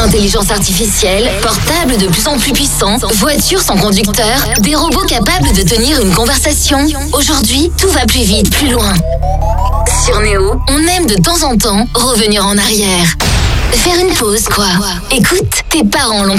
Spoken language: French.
Intelligence artificielle, portables de plus en plus puissants, voitures sans conducteur, des robots capables de tenir une conversation. Aujourd'hui, tout va plus vite, plus loin. Sur Néo, on aime de temps en temps revenir en arrière. Faire une pause, quoi. Écoute, tes parents l'ont